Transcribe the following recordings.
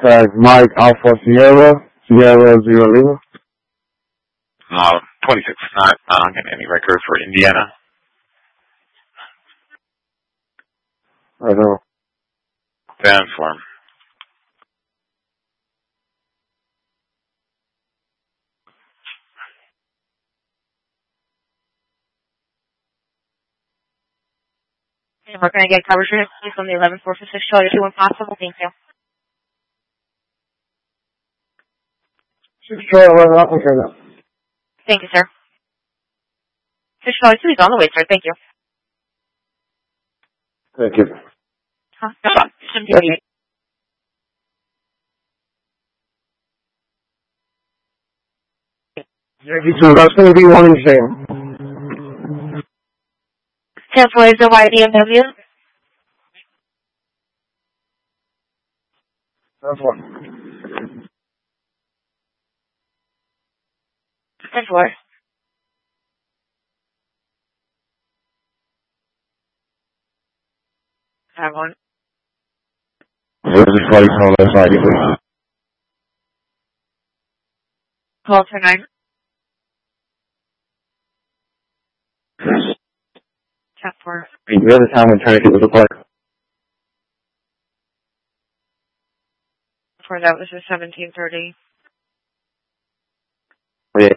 Mike Alpha Sierra, Sierra Zero Lima. 26. Not getting any record for Indiana. I know. Band form. And we're going to get coverage from the 11-456 Charlie 2 when possible. Thank you. Thank you, sir. 6 Charlie 2 is on the way, sir. Thank you. Thank you. No problem. 1738. That's going to be one in the same. 10-4 is the white BMW. That's one. 10-4. Have one. Where's the flight on that side? Call for 9. Tap 4. The other time I'm trying to get to the park. For that was the 1730. Yeah.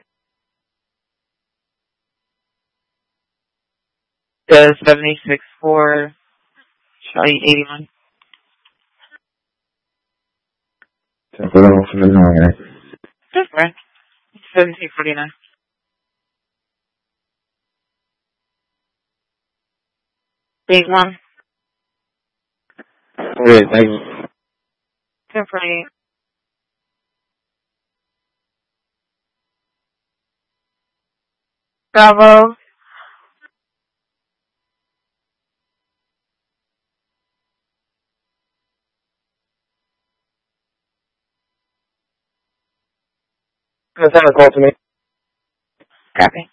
76-4, Charlie 81. That's right. 1749. Big one. Okay, thank you. 1048. Bravo. Send a call to me. Copy.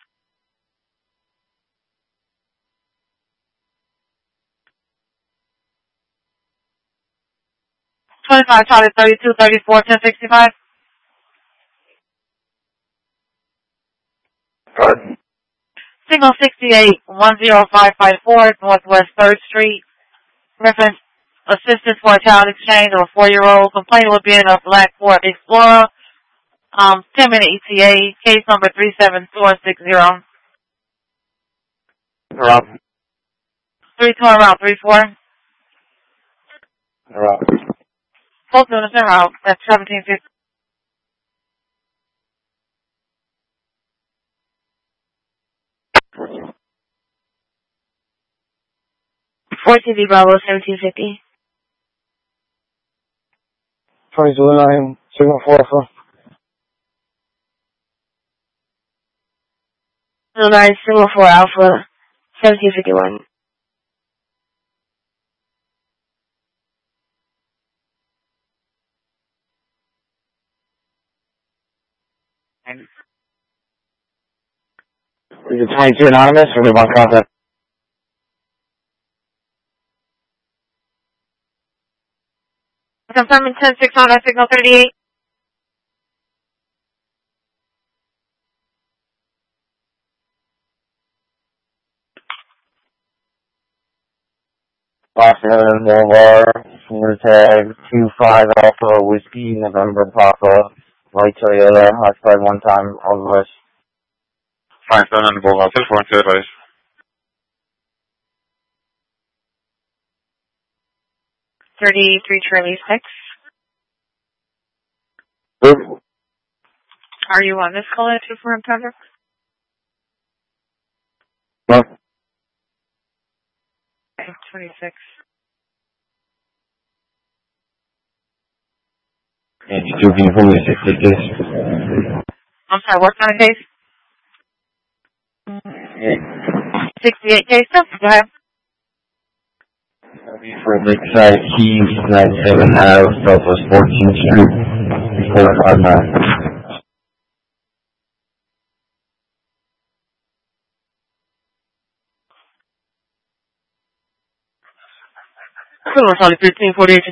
$25, Charlie 32, 34, 1065. Good. Single 68, 10554, Northwest 3rd Street. Reference assistance for a child exchange of a 4-year-old. Complaint will be in a black Ford Explorer. 10-minute ETA, case number 37460. Route. 3-2 route 34. Route. Both units en route. That's 1750. TV Bravo 1750. 22-9, signal 4 Alpha. 09, Signal 4 Alpha 1751. Is it 22 anonymous or we want contact? Confirming 10-6 on that signal 38. Oscar Boulevard, Ford tag 25 Alpha Whiskey, November Papa, White Toyota, occupied one time, all the rest. 57 on the Boulevard. 10-4, advice. Charlie 6. Are you on this call at 2 for cover? No. 26. And you do can fully assist this. I'm sorry, what kind of case? 68 case. Go ahead. For Lakeside Keys, 97 Ave, Southwest 14th Street, 459. Charlie 1348.